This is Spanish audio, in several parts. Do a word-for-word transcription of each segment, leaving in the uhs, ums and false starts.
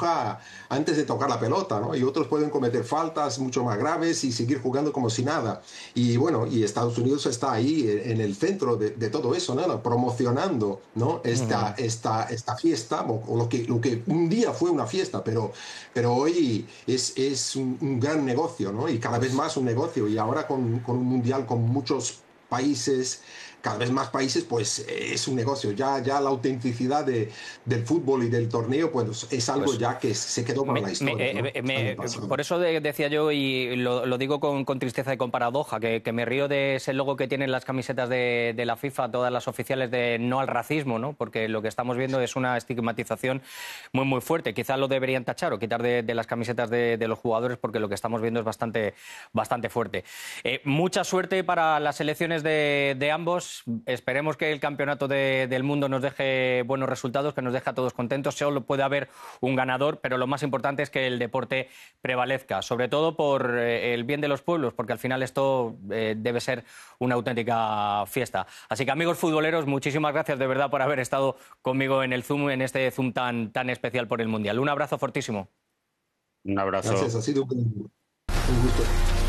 roja antes de tocar la pelota, ¿no? Y otros pueden cometer faltas mucho más graves y seguir jugando como si nada. Y bueno, y Estados Unidos está ahí en el centro de, de todo eso, ¿no? Promocionando, ¿no? Esta, uh-huh. esta, esta fiesta, o lo que, lo que un día fue una fiesta, pero, pero hoy es, es un, un gran negocio, ¿no? Y cada vez más un negocio. Y ahora con, con un mundial con muchos países, cada vez más países, pues es un negocio. Ya, ya la autenticidad de, del fútbol y del torneo, pues es algo pues, ya que se quedó para me, la historia. Me, ¿no? me, por eso de, decía yo, y lo, lo digo con, con tristeza y con paradoja, que, que me río de ese logo que tienen las camisetas de, de la FIFA, todas las oficiales, de no al racismo, ¿no? Porque lo que estamos viendo es una estigmatización muy, muy fuerte. Quizás lo deberían tachar o quitar de, de las camisetas de, de los jugadores, porque lo que estamos viendo es bastante, bastante fuerte. Eh, mucha suerte para las selecciones de, de ambos. Esperemos que el campeonato de, del mundo nos deje buenos resultados, que nos deje a todos contentos. Solo puede haber un ganador, pero lo más importante es que el deporte prevalezca, sobre todo por eh, el bien de los pueblos, porque al final esto eh, debe ser una auténtica fiesta. Así que, amigos futboleros, muchísimas gracias de verdad por haber estado conmigo en el Zoom, en este Zoom tan, tan especial por el Mundial. Un abrazo fortísimo. Un abrazo. Gracias, ha sido un, un gusto.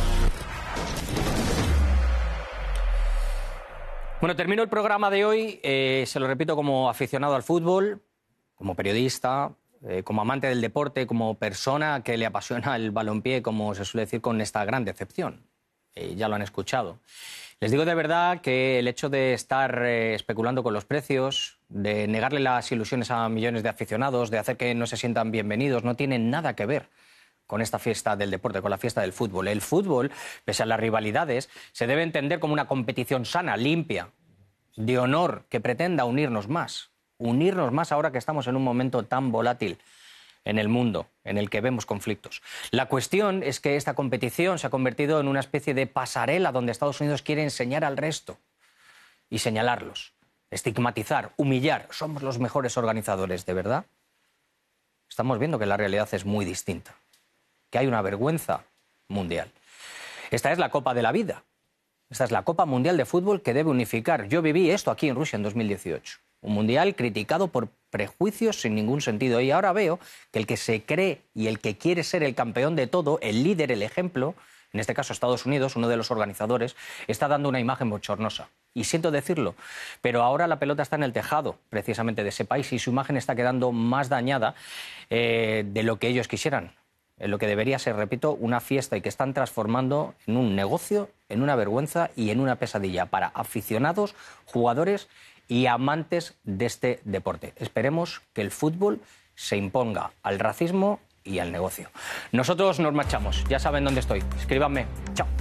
Bueno, termino el programa de hoy, eh, se lo repito, como aficionado al fútbol, como periodista, eh, como amante del deporte, como persona que le apasiona el balompié, como se suele decir, con esta gran decepción. Eh, ya lo han escuchado. Les digo de verdad que el hecho de estar eh, especulando con los precios, de negarle las ilusiones a millones de aficionados, de hacer que no se sientan bienvenidos, no tiene nada que ver con esta fiesta del deporte, con la fiesta del fútbol. El fútbol, pese a las rivalidades, se debe entender como una competición sana, limpia, de honor, que pretenda unirnos más. Unirnos más ahora que estamos en un momento tan volátil en el mundo, en el que vemos conflictos. La cuestión es que esta competición se ha convertido en una especie de pasarela donde Estados Unidos quiere enseñar al resto y señalarlos, estigmatizar, humillar. Somos los mejores organizadores, ¿de verdad? Estamos viendo que la realidad es muy distinta, que hay una vergüenza mundial. Esta es la Copa de la Vida. Esta es la Copa Mundial de Fútbol que debe unificar. Yo viví esto aquí en Rusia en dos mil dieciocho. Un mundial criticado por prejuicios sin ningún sentido. Y ahora veo que el que se cree y el que quiere ser el campeón de todo, el líder, el ejemplo, en este caso Estados Unidos, uno de los organizadores, está dando una imagen bochornosa. Y siento decirlo, pero ahora la pelota está en el tejado, precisamente, de ese país, y su imagen está quedando más dañada eh, de lo que ellos quisieran. En lo que debería ser, repito, una fiesta, y que están transformando en un negocio, en una vergüenza y en una pesadilla para aficionados, jugadores y amantes de este deporte. Esperemos que el fútbol se imponga al racismo y al negocio. Nosotros nos marchamos. Ya saben dónde estoy. Escríbanme. Chao.